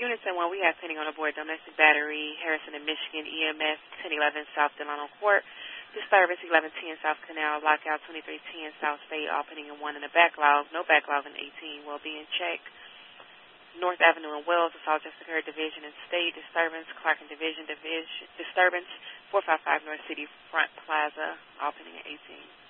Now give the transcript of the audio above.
units in one we have pending on the board: domestic battery, Harrison and Michigan, EMS 1011 South Delano Court, disturbance 1110 South Canal, lockout 2310 South State, all pending in one in the backlog. No backlog in 18 will be in check. North Avenue in Wells, assault just occurred, Division and State, disturbance, Clark and Division, disturbance 455 North City Front Plaza, all pending in 18.